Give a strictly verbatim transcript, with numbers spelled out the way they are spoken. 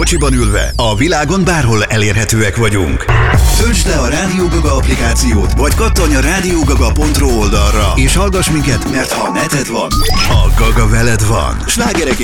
Kocsiban ülve, a világon bárhol elérhetőek vagyunk. Töltsd le a Rádió Gaga applikációt, vagy kattanj a rádiógaga pont ru oldalra, és hallgass minket, mert ha neted van, a Gaga veled van. Slágerek